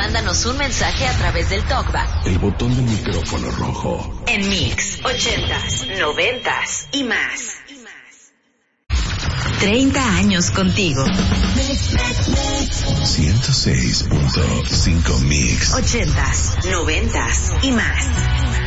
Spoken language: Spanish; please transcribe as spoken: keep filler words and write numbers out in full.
mándanos un mensaje a través del TalkBack. El botón del micrófono rojo. En Mix, ochentas, noventas y más. treinta años contigo. ciento seis punto cinco Mix. Ochentas, noventas y más.